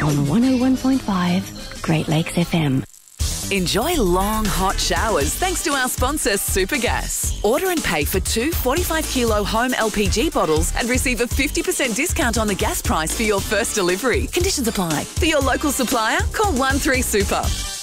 on 101.5 Great Lakes FM. Enjoy long, hot showers thanks to our sponsor, Supergas. Order and pay for 2 45-kilo home LPG bottles and receive a 50% discount on the gas price for your first delivery. Conditions apply. For your local supplier, call 13 Super.